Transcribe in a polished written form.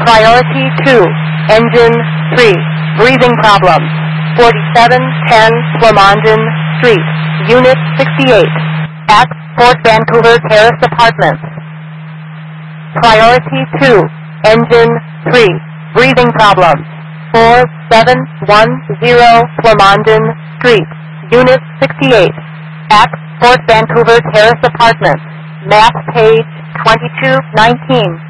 Priority 2, Engine 3, breathing problems. 4710 Flamanden Street, Unit 68, at Fort Vancouver Terrace Apartments. Priority 2, Engine 3, breathing problems. 4710 Flamanden Street, Unit 68, at Fort Vancouver Terrace Apartments. Map page 2219.